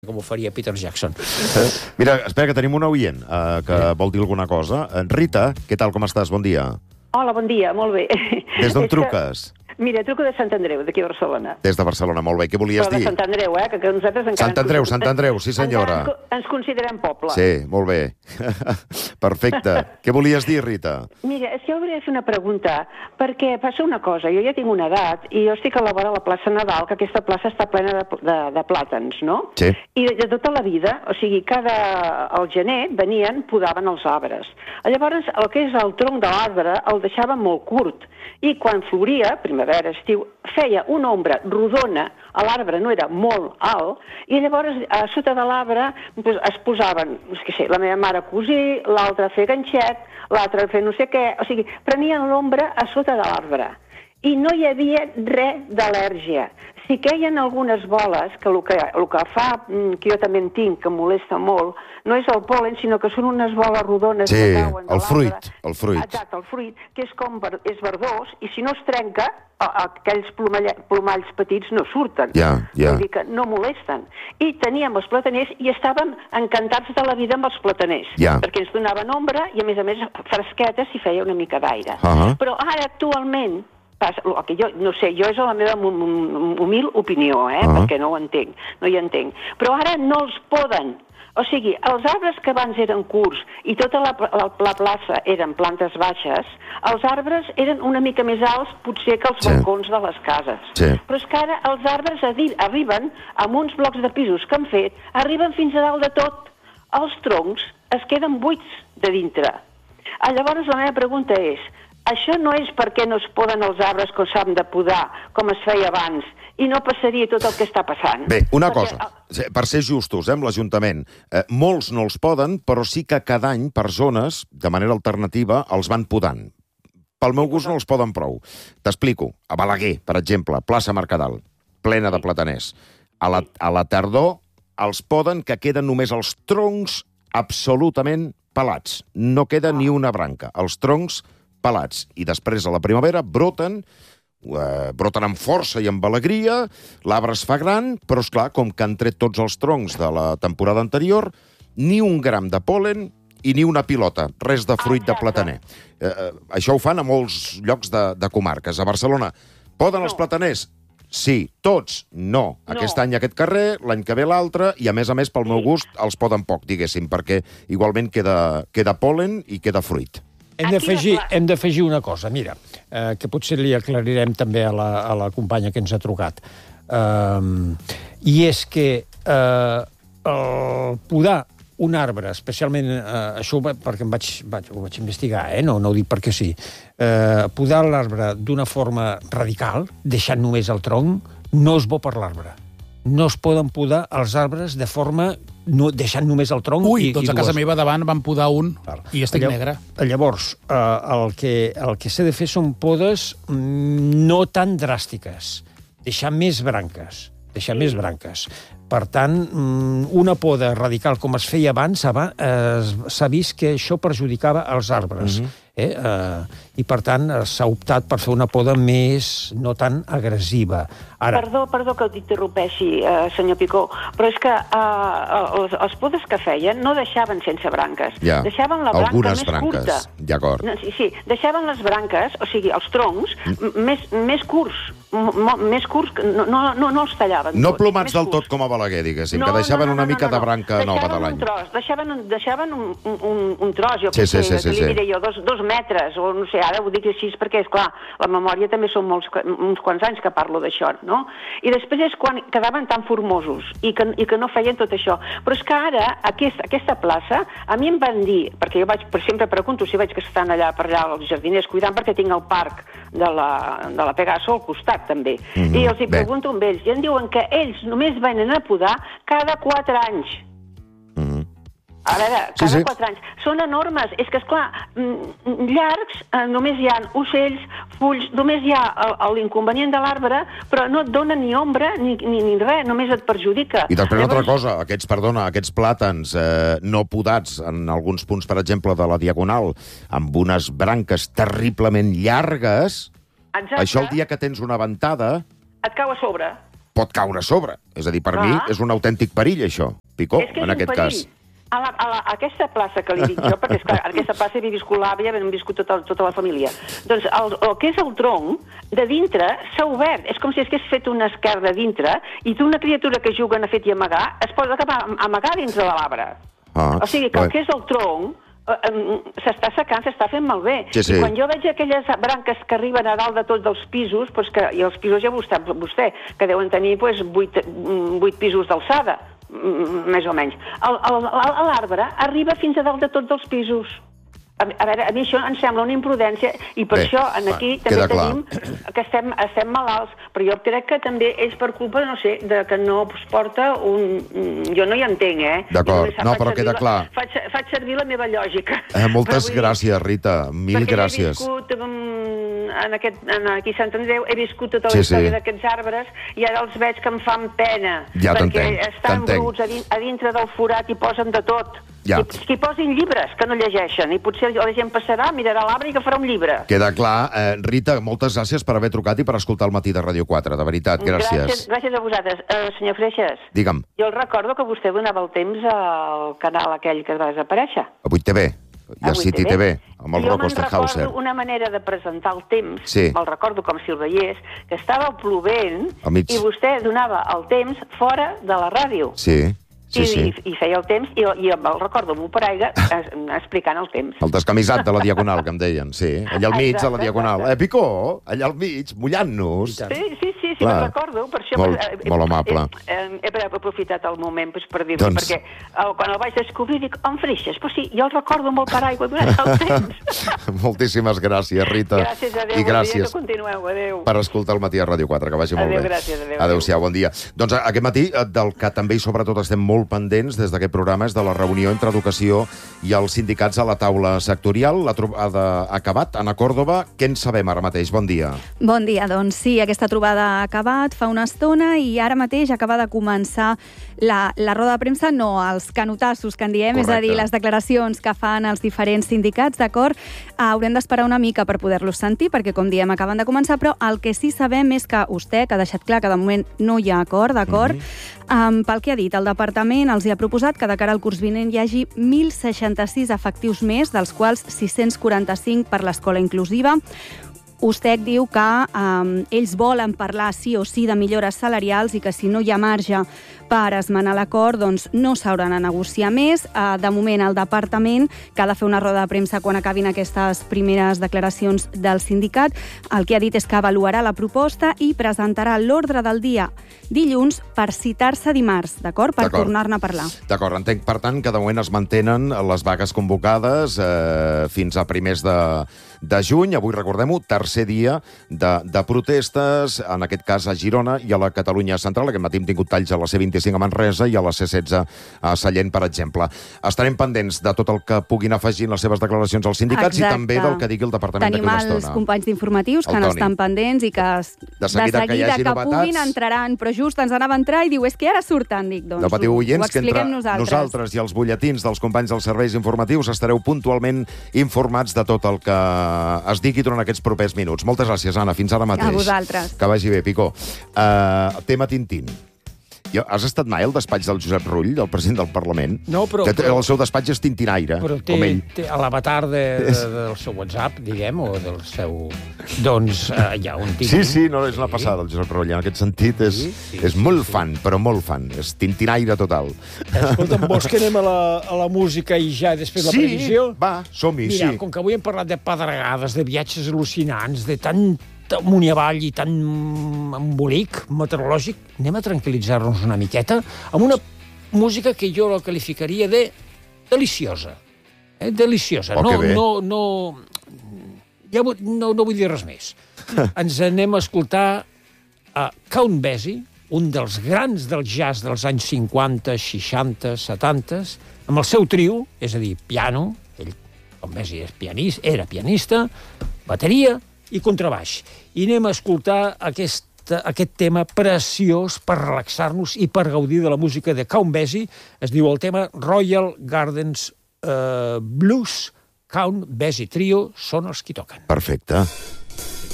com ho faria Peter Jackson. Mira, espera, que tenim un oient que vol dir alguna cosa. Rita, què tal, com estàs? Bon dia. Hola, bon dia, molt bé. Des d'on truques? Mira, truco de Sant Andreu, d'aquí a Barcelona. Des de Barcelona, molt bé. Què volies dir? Però de Sant Andreu, que nosaltres encara... Sant Andreu, sí senyora. Ens considerem poble. Sí, molt bé. Perfecte. Què volies dir, Rita? Mira, és que jo volia fer una pregunta, perquè passa una cosa, jo ja tinc una edat i jo estic a la vora de la plaça Nadal, que aquesta plaça està plena de plàtans, no? Sí. I de tota la vida, o sigui, al gener venien, podaven els arbres. Llavors, el que és el tronc de l'arbre el deixaven molt curt, i quan floria, primavera, estiu, feia una ombra rodona, l'arbre no era molt alt, i llavors a sota de l'arbre es posaven, la meva mare a cosir, l'altra a fer ganxet, l'altra a fer no sé què, o sigui, prenien l'ombra a sota de l'arbre. I no hi havia res d'al·lèrgia. Si queien algunes boles, que el que fa, que jo també en tinc, que em molesta molt, no és el pol·len, sinó que són unes boles rodones que cauen de l'arbre. El fruit. Exacte, el fruit, que és com és verdós, i si no es trenca, aquells plomalls petits no surten. Vol dir que no molesten. I teníem els plataners i estàvem encantats de la vida amb els plataners, perquè ens donaven ombra i, a més, fresquetes si feia una mica d'aire. Però ara, actualment, el que jo, no sé, jo és la meva humil opinió, perquè no ho entenc, no hi entenc. Però ara no els poden. O sigui, els arbres que abans eren curts i tota la plaça eren plantes baixes, els arbres eren una mica més alts potser que els balcons de les cases. Però és que ara els arbres arriben, amb uns blocs de pisos que han fet, arriben fins a dalt de tot. Els troncs es queden buits de dintre. Llavors la meva pregunta és, això no és perquè no es poden els arbres que s'han de podar, com es feia abans, i no passaria tot el que està passant. Bé, una cosa, per ser justos, amb l'Ajuntament, molts no els poden, però sí que cada any persones, de manera alternativa, els van podant. Pel meu gust no els poden prou. T'explico. A Balaguer, per exemple, plaça Mercadal, plena de plataners. A la tardor els poden que queden només els troncs absolutament pelats. No queda ni una branca. Els troncs pelats. I després, a la primavera, broten amb força i amb alegria, l'arbre es fa gran, però, esclar, com que han tret tots els troncs de la temporada anterior, ni un gram de pol·len i ni una pilota, res de fruit de plataner. Això ho fan a molts llocs de comarques. A Barcelona, poden els plataners? Sí. Tots? No. Aquest any aquest carrer, l'any que ve l'altre, i a més, pel meu gust, els poden poc, diguéssim, perquè igualment queda pol·len i queda fruit. Hem d'afegir una cosa, mira, que potser li aclarirem també a la companya que ens ha trucat. I és que podar un arbre, especialment, això perquè ho vaig investigar, no ho dic perquè sí, podar l'arbre d'una forma radical, deixant només el tronc, no és bo per l'arbre. No es poden podar els arbres de forma deixant només el tronc. Ui, doncs a casa meva davant van podar un i estic negre. Llavors, el que s'ha de fer són podes no tan dràstiques, deixar més branques. Per tant, una poda radical com es feia abans, s'ha vist que això perjudicava els arbres. I, per tant, s'ha optat per fer una poda més no tan agressiva. Perdó que t'interrompeixi, senyor Picó, però és que els podes que feien no deixaven sense branques. Deixaven la branca més curta. D'acord. Sí, deixaven les branques, o sigui, els troncs, més curts, no els tallaven. No plomats del tot com a Balaguer, diguéssim, que deixaven una mica de branca nova de l'any. Deixaven un tros, jo potser, que li diré jo, 2 metres, o no sé, ara ho dic així perquè, esclar, la memòria també són uns quants anys que parlo d'això, no? I després és quan quedaven tan formosos i que no feien tot això. Però és que ara, aquesta plaça, a mi em van dir, perquè jo sempre pregunto si veig que estan allà per allà els jardiners cuidant, perquè tinc el parc de la Pegaso al costat, també. I els hi pregunto amb ells, i em diuen que ells només venen a podar cada 4 anys. A veure, cada 4 anys. Són enormes. És que, esclar, llargs, només hi ha ocells, fulls, només hi ha l'inconvenient de l'arbre, però no et dona ni ombra ni res, només et perjudica. I després altra cosa, aquests plàtans no podats en alguns punts, per exemple, de la Diagonal, amb unes branques terriblement llargues, això el dia que tens una ventada... Et cau a sobre. pot caure a sobre. És a dir, per mi és un autèntic perill, això, Picó, en aquest cas. A aquesta plaça que li dic jo, perquè és clar, aquesta plaça havia viscut l'àvia, hem viscut tota la família. Doncs el que és el tronc, de dintre s'ha obert. És com si hagués fet una esquerda dintre i tu, una criatura que juga a fet i amagar, es pot acabar amagar dintre de l'arbre. O sigui, que el que és el tronc s'està secant, s'està fent malbé. I quan jo veig aquelles branques que arriben a dalt de tots dels pisos, i els pisos ja vostè, que deuen tenir 8 pisos d'alçada, més o menys. L'arbre arriba fins a dalt de tots els pisos. A veure, a mi això em sembla una imprudència i per això aquí també tenim que estem malalts, però jo crec que també és per culpa, no sé, que no es porta un... Jo no hi entenc, D'acord, no, però queda clar. Faig servir la meva lògica. Moltes gràcies, Rita, mil gràcies. Perquè he viscut aquí a Sant Andreu, he viscut tota la història d'aquests arbres i ara els veig que em fan pena, perquè estan bruts a dintre del forat i posen de tot. Que hi posin llibres que no llegeixen i potser la gent passarà, mirarà l'arbre i agafarà un llibre. Queda clar. Rita, moltes gràcies per haver trucat i per escoltar el matí de Ràdio 4, de veritat, gràcies. Gràcies a vosaltres. Senyor Freixas, digue'm. Jo el recordo que vostè donava el temps al canal aquell que va desaparèixer. A 8TV, i a City TV, amb el Rocco Stehauser. Jo me'n recordo una manera de presentar el temps, me'l recordo com si el veiés, que estava plovent i vostè donava el temps fora de la ràdio. I feia el temps, i el recordo amb un paraigua explicant el temps. El descamisat de la Diagonal, que em deien, allà al mig de la Diagonal. Picó, allà al mig, mullant-nos. Sí, me'n recordo. Per això molt amable. He aprofitat el moment per dir-li, perquè quan el vaig descobrir dic, en Freixas, però sí, jo el recordo amb el paraigua durant el temps. Moltíssimes gràcies, Rita. Gràcies, adéu, bon dia, que continueu, adéu. Per escoltar el matí a Ràdio 4, que vagi molt bé. Adéu, gràcies, adéu. Adéu-siau, bon dia. Doncs aquest matí, del que també i sobretot estem molt pendents des d'aquest programa és de la reunió entre Educació i els sindicats a la taula sectorial. La trobada ha acabat. Anna Còrdova, què en sabem ara mateix? Bon dia. Bon dia, doncs sí, aquesta trobada ha acabat fa una estona i ara mateix acaba de començar la roda de premsa, no els canotassos que en diem, és a dir, les declaracions que fan els diferents sindicats, d'acord? Haurem d'esperar una mica per poder-los sentir, perquè, com diem, acaben de començar, però el que sí sabem és que USTEC ha deixat clar que de moment no hi ha acord, d'acord? Pel que ha dit, el departament els ha proposat que de cara al curs vinent hi hagi 1.066 efectius més, dels quals 645 per l'escola inclusiva. USTEC diu que ells volen parlar sí o sí de millores salarials i que si no hi ha marge per esmenar l'acord, doncs no s'hauran de negociar més. De moment, el departament, que ha de fer una roda de premsa quan acabin aquestes primeres declaracions del sindicat, el que ha dit és que avaluarà la proposta i presentarà l'ordre del dia dilluns per citar-se dimarts, d'acord? Per tornar-ne a parlar. D'acord, entenc, per tant, que de moment es mantenen les vagues convocades fins a primers de juny. Avui, recordem-ho, tercer dia de protestes, en aquest cas a Girona i a la Catalunya Central. Aquest matí hem tingut talls a la C25 a Manresa i a la C16 a Sallent, per exemple. Estarem pendents de tot el que puguin afegir en les seves declaracions als sindicats i també del que digui el departament d'aquí una estona. Tenim els companys d'informatius que n'estan pendents i que de seguida que puguin entraran, però just ens anava a entrar i diu, és que ara surten, dic, doncs no patiu, oients, ho expliquem nosaltres i els butlletins dels companys dels serveis informatius estareu puntualment informats de tot el que es digui durant aquests propers minuts. Moltes gràcies, Anna. Fins ara mateix. A vosaltres. Que vagi bé, Picó. Tema Tintín. Has estat mai al despatx del Josep Rull, el president del Parlament? No, però... El seu despatx és tintinaire, com ell. Però té l'avatar del seu WhatsApp, diguem, o del seu... Doncs hi ha un Tintín. Sí, no, és una passada, el Josep Rull. En aquest sentit, és molt fan, però molt fan. És tintinaire total. Escolta'm, vols que anem a la música i ja després la previsió? Sí, va, som-hi, sí. Mira, com que avui hem parlat de pedregades, de viatges al·lucinants, de tant amunt i avall i tan embolic meteorològic, anem a tranquil·litzar-nos una miqueta amb una música que jo la qualificaria de deliciosa. Deliciosa. No vull dir res més. Ens anem a escoltar a Count Basie, un dels grans del jazz dels anys 50, 60, 70, amb el seu trio, és a dir, piano, ell, Count Basie era pianista, bateria i contrabaix. I anem a escoltar aquest tema preciós per relaxar-nos i per gaudir de la música de Count Basie. Es diu el tema Royal Gardens Blues. Count Basie Trio són els qui toquen. Perfecte.